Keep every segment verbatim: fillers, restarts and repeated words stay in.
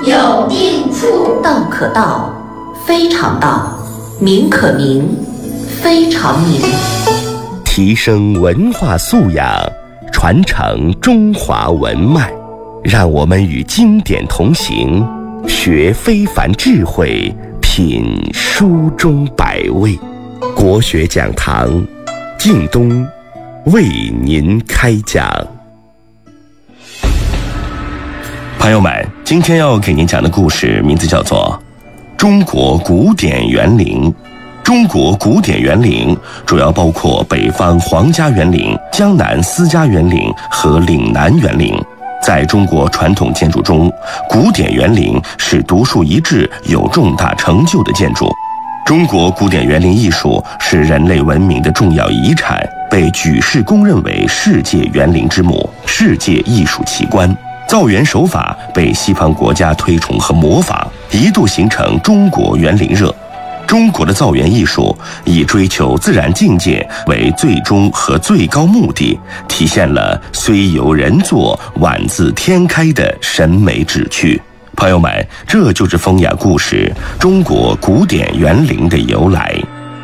有定处。 道可道，非常道；名可名，非常名。 提升文化素养，传承中华文脉，让我们与经典同行，学非凡智慧，品书中百味。国学讲堂，靳东为您开讲。朋友们，今天要给您讲的故事名字叫做《中国古典园林》。中国古典园林主要包括北方皇家园林、江南私家园林和岭南园林。在中国传统建筑中，古典园林是独树一帜、有重大成就的建筑。中国古典园林艺术是人类文明的重要遗产，被举世公认为世界园林之母、世界艺术奇观。造园手法被西方国家推崇和模仿，一度形成中国园林热。中国的造园艺术以追求自然境界为最终和最高目的，体现了虽由人作，宛自天开的审美旨趣。朋友们，这就是风雅故事中国古典园林的由来。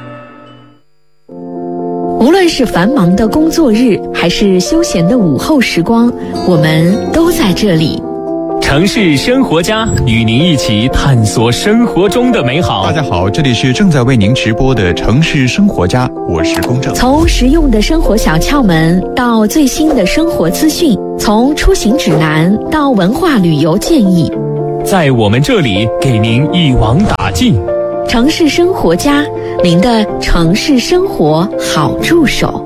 无论是繁忙的工作日，还是休闲的午后时光，我们都在这里。 城市生活家与您一起探索生活中的美好。 大家好，这里是正在为您直播的城市生活家，我是龚正。 从实用的生活小窍门到最新的生活资讯，从出行指南到文化旅游建议， 在我们这里给您一网打尽。 城市生活家，您的城市生活好助手。